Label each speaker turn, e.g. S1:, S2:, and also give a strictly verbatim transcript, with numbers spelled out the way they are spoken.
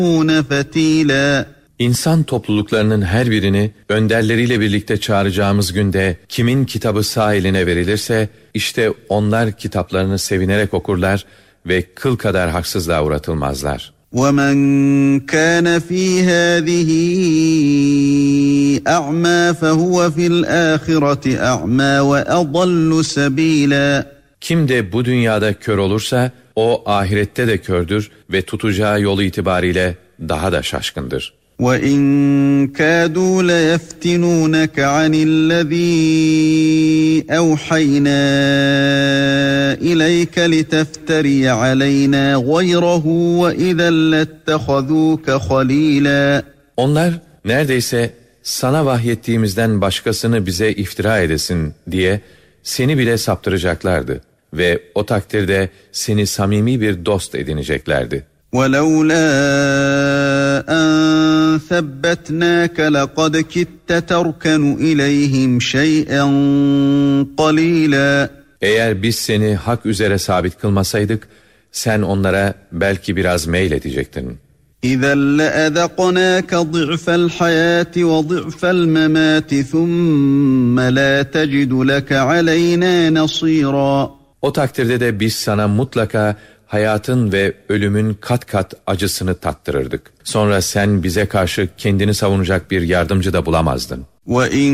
S1: فَتِيلًا
S2: İnsan topluluklarının her birini önderleriyle birlikte çağıracağımız günde kimin kitabı sağ eline verilirse işte onlar kitaplarını sevinerek okurlar ve kıl kadar haksızlığa uğratılmazlar.
S1: وَمَنْ كَانَ فِي هَذِهِ أَعْمَى فَهُوَ فِي الْآخِرَةِ أَعْمَى وَأَضَلُّ سَبِيلًا
S2: Kim de bu dünyada kör olursa o ahirette de kördür ve tutacağı yolu itibariyle daha da şaşkındır.
S1: وَاِنْ كَادُوا لَيَفْتِنُونَكَ عَنِ الَّذ۪ي اَوْحَيْنَا اِلَيْكَ لِتَفْتَرِيَ عَلَيْنَا غَيْرَهُ وَاِذًا لَاتَّخَذُوكَ خَل۪يلًا
S2: Onlar neredeyse sana vahyettiğimizden başkasını bize iftira edesin diye seni bile saptıracaklardı ve o takdirde seni samimi bir dost edineceklerdi.
S1: وَلَوْلَا أَنْ ثَبَّتْنَاكَ لَقَدْ كِدْتَ تَرْكَنُ إِلَيْهِمْ شَيْئًا قَلِيلًا
S2: Eğer biz seni hak üzere sabit kılmasaydık, sen onlara belki biraz meyledecektin.
S1: اِذًا لَأَذَقْنَاكَ ضِعْفَ الْحَيَاةِ وَضِعْفَ الْمَمَاتِ ثُمَّ لَا تَجِدُ لَكَ عَلَيْنَا نَصِيرًا
S2: O takdirde de biz sana mutlaka hayatın ve ölümün kat kat acısını tattırırdık. Sonra sen bize karşı kendini savunacak bir yardımcı da bulamazdın.
S1: وَاِنْ